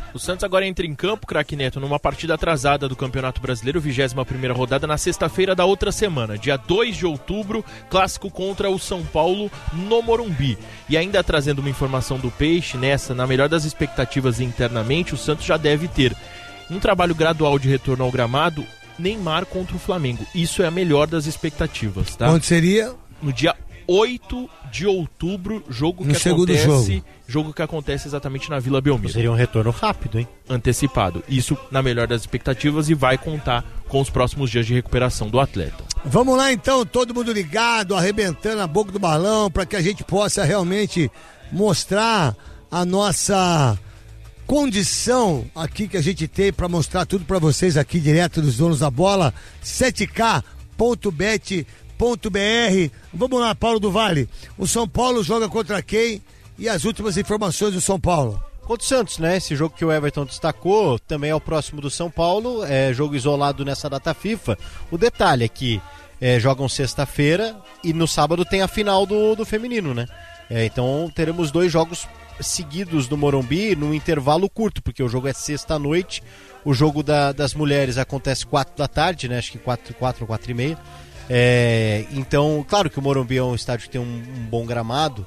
O Santos agora entra em campo, craque Neto, numa partida atrasada do Campeonato Brasileiro, 21ª rodada, na sexta-feira da outra semana, dia 2 de outubro, clássico contra o São Paulo no Morumbi. E ainda trazendo uma informação do Peixe, na melhor das expectativas internamente, o Santos já deve ter um trabalho gradual de retorno ao gramado, Neymar contra o Flamengo. Isso é a melhor das expectativas, tá? Onde seria? No dia 8 de outubro, jogo que acontece exatamente na Vila Belmiro. Seria um retorno rápido, hein? Antecipado. Isso na melhor das expectativas e vai contar com os próximos dias de recuperação do atleta. Vamos lá então, todo mundo ligado, arrebentando a boca do balão, para que a gente possa realmente mostrar a nossa condição aqui que a gente tem para mostrar tudo para vocês aqui direto dos donos da bola. 7k.bet.br. Vamos lá, Paulo do Vale. O São Paulo joga contra quem? E as últimas informações do São Paulo? Contra o Santos, né? Esse jogo que o Everton destacou também é o próximo do São Paulo, é jogo isolado nessa data FIFA. O detalhe é que jogam sexta-feira e no sábado tem a final do feminino, né? Então teremos 2 jogos seguidos do Morumbi num intervalo curto, porque o jogo é sexta-noite, o jogo das mulheres acontece 4 da tarde, né? Acho que 4 ou 4h30. Então, claro que o Morumbi é um estádio que tem um bom gramado,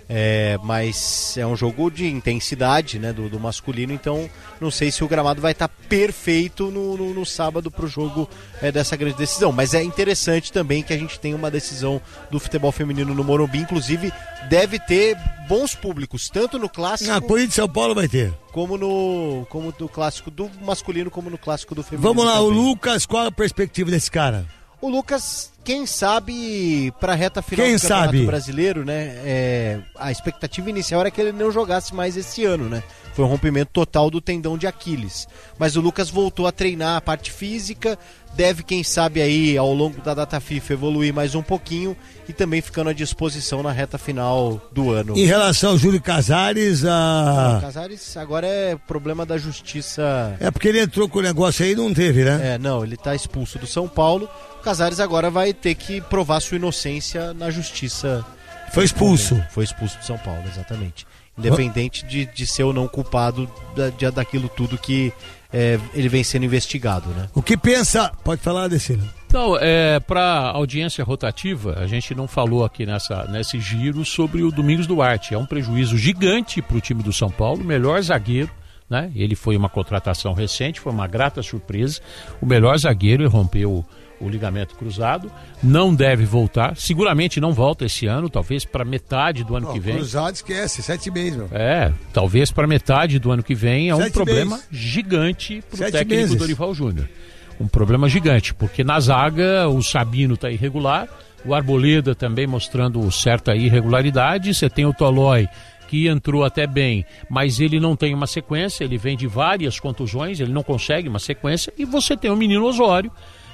mas é um jogo de intensidade, né, do masculino, então não sei se o gramado vai estar perfeito no sábado para o jogo dessa grande decisão, mas é interessante também que a gente tenha uma decisão do futebol feminino no Morumbi, inclusive deve ter bons públicos, tanto no clássico... Na Corinthians de São Paulo vai ter. Como no clássico do masculino, como no clássico do feminino. Vamos lá, também. O Lucas, qual a perspectiva desse cara? O Lucas, quem sabe, para a reta final do Campeonato Brasileiro, né? A expectativa inicial era que ele não jogasse mais esse ano, né? Foi um rompimento total do tendão de Aquiles. Mas o Lucas voltou a treinar a parte física, deve, quem sabe, aí, ao longo da data FIFA, evoluir mais um pouquinho e também ficando à disposição na reta final do ano. Em relação ao Júlio Casares, Casares agora é problema da justiça. É porque ele entrou com o negócio aí e não teve, né? Não, ele tá expulso do São Paulo. O Casares agora vai ter que provar sua inocência na justiça. Foi expulso. Foi expulso do São Paulo, exatamente. Independente de ser ou não culpado daquilo tudo que ele vem sendo investigado, né? O que pensa... Pode falar, Decila. Não, para audiência rotativa, a gente não falou aqui nesse giro sobre o Domingos Duarte. É um prejuízo gigante para o time do São Paulo, melhor zagueiro, né? Ele foi uma contratação recente, foi uma grata surpresa. O melhor zagueiro, ele rompeu o ligamento cruzado, não deve voltar, seguramente não volta esse ano, talvez para metade do ano que vem. Cruzado esquece, 7 meses, meu. Talvez para metade do ano que vem. É um problema meses. Gigante para o 7 técnico meses. Dorival Júnior. Um problema gigante, porque na zaga o Sabino está irregular, o Arboleda também mostrando certa irregularidade, você tem o Tolói, que entrou até bem, mas ele não tem uma sequência, ele vem de várias contusões, ele não consegue uma sequência, e você tem o menino Osório,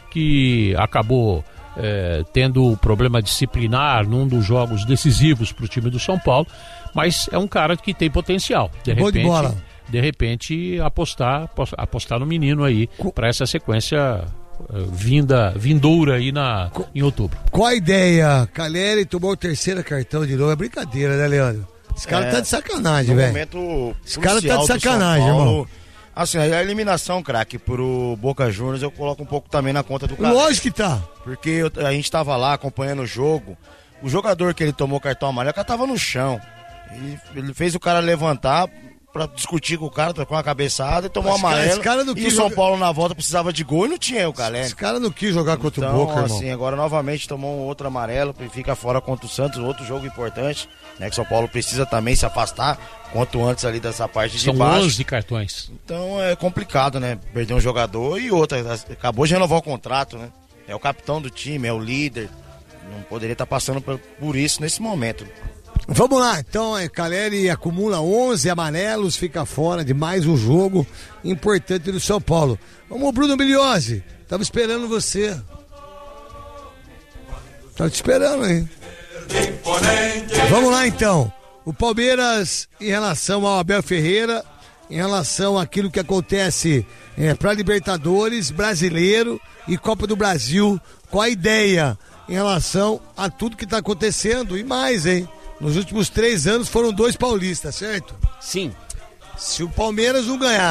que acabou tendo problema disciplinar num dos jogos decisivos para o time do São Paulo, mas é um cara que tem potencial. De repente apostar no menino aí para essa sequência vindoura aí em outubro. Qual a ideia? Caleri tomou o 3º cartão de novo, é brincadeira, né, Leandro? Esse cara tá de sacanagem, velho. Esse cara tá de sacanagem, irmão. Assim, a eliminação, craque, pro Boca Juniors eu coloco um pouco também na conta do cara. Lógico que tá. Porque a gente tava lá acompanhando o jogo, o jogador que ele tomou cartão amarelo, o cara tava no chão. Ele fez o cara levantar pra discutir com o cara, trocou uma cabeçada e tomou amarelo. E o São Paulo na volta precisava de gol e não tinha o Caleri. Esse cara não quis jogar contra o Boca, irmão. Assim, agora novamente tomou um outro amarelo e fica fora contra o Santos, outro jogo importante, né? Que o São Paulo precisa também se afastar quanto antes ali dessa parte de baixo. São 11 cartões. Então é complicado, né? Perder um jogador e outra. Acabou de renovar o contrato, né? É o capitão do time, é o líder. Não poderia estar passando por isso nesse momento. Vamos lá, então, Caleri acumula 11 amarelos, fica fora de mais um jogo importante do São Paulo. Vamos, Bruno Migliozzi, tava esperando você. Tava te esperando, hein? Vamos lá, então. O Palmeiras, em relação ao Abel Ferreira, em relação àquilo que acontece para Libertadores, Brasileiro e Copa do Brasil, qual a ideia em relação a tudo que está acontecendo e mais, hein? Nos últimos 3 anos foram 2 paulistas, certo? Sim. Se o Palmeiras não ganhar